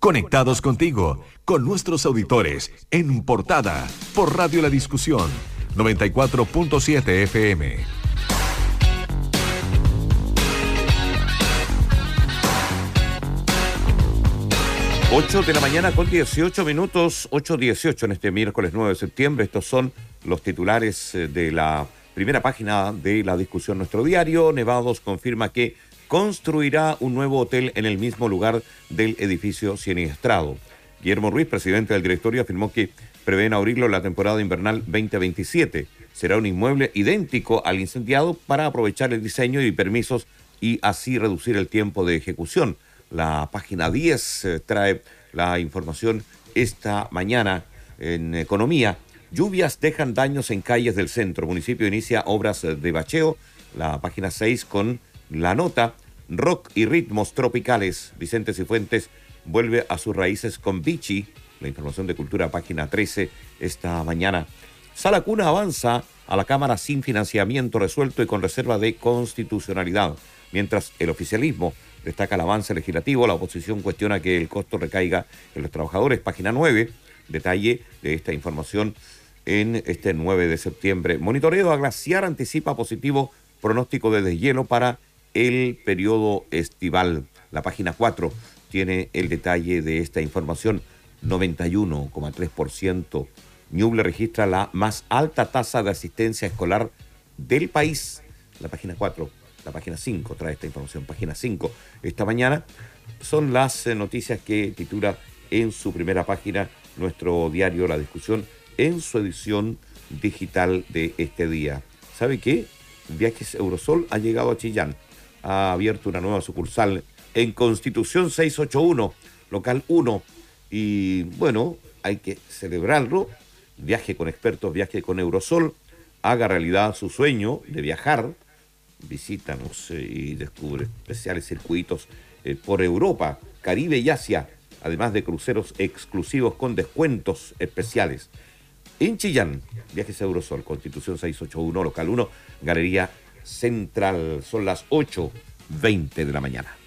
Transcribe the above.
Conectados contigo, con nuestros auditores, en portada, por Radio La Discusión, 94.7 FM. 8 de la mañana con 18 minutos, 8:18 en este miércoles 9 de septiembre. Estos son los titulares de la primera página de La Discusión, nuestro diario. Nevados confirma que construirá un nuevo hotel en el mismo lugar del edificio Siniestrado. Guillermo Ruiz, presidente del directorio, afirmó que prevén abrirlo la temporada invernal 2027. Será un inmueble idéntico al incendiado para aprovechar el diseño y permisos y así reducir el tiempo de ejecución. La página 10 trae la información esta mañana en economía. Lluvias dejan daños en calles del centro. Municipio inicia obras de bacheo. La página 6 con la nota. Rock y ritmos tropicales. Vicente Cifuentes vuelve a sus raíces con Vichy. La información de cultura, página 13 esta mañana. Sala Cuna avanza a la Cámara sin financiamiento resuelto y con reserva de constitucionalidad. Mientras el oficialismo destaca el avance legislativo, la oposición cuestiona que el costo recaiga en los trabajadores. Página 9, detalle de esta información en este 9 de septiembre. Monitoreo a glaciar anticipa positivo pronóstico de deshielo para el periodo estival. La página 4 tiene el detalle de esta información. 91,3%. Ñuble registra la más alta tasa de asistencia escolar del país. La página 4. La página 5 trae esta información. Página 5. Esta mañana son las noticias que titula en su primera página nuestro diario La Discusión en su edición digital de este día. ¿Sabe qué? Viajes Eurosol ha llegado a Chillán. Ha abierto una nueva sucursal en Constitución 681, local 1. Y bueno, hay que celebrarlo. Viaje con expertos, viaje con Eurosol. Haga realidad su sueño de viajar. Visítanos y descubre especiales circuitos por Europa, Caribe y Asia, además de cruceros exclusivos con descuentos especiales. En Chillán, Viajes Eurosol, Constitución 681, local 1, Galería Central. Son las 8:20 de la mañana.